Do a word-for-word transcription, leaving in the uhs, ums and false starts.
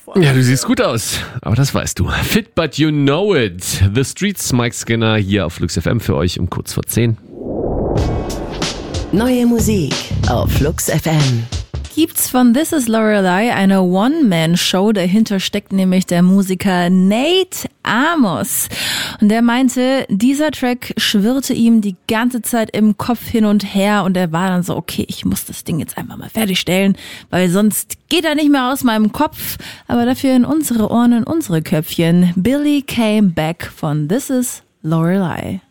Ja, du siehst gut aus, aber das weißt du. Fit but you know it. The Streets, Mike Skinner hier auf Flux F M für euch um kurz vor zehn. Neue Musik auf Flux F M. Gibt's von This Is Lorelei eine One-Man-Show. Dahinter steckt nämlich der Musiker Nate Amos. Und der meinte, dieser Track schwirrte ihm die ganze Zeit im Kopf hin und her und er war dann so, okay, ich muss das Ding jetzt einfach mal fertigstellen, weil sonst geht er nicht mehr aus meinem Kopf, aber dafür in unsere Ohren, in unsere Köpfchen. Billy Came Back von This Is Lorelei.